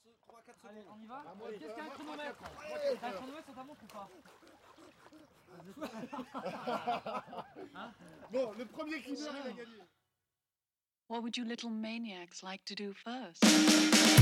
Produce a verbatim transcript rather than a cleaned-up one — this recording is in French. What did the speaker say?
trois quatre secondes. Allez, on y va. Ah, moi, Qu'est-ce qu'il y a un moi, chronomètre? trois, quatre, T'as un chronomètre sur ta montre ou pas? Hein? Bon, le premier qui meurt, il a gagné. What would you little maniacs like to do first?